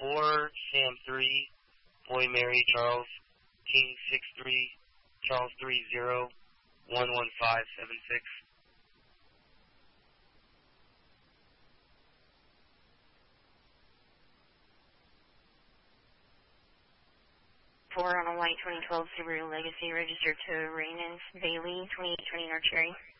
4, Sam 3, Boy Mary Charles, King 63, Charles 30, 11576. 4 on a white 2012 Subaru Legacy registered to Raymond Bailey, 2820 North Cherry.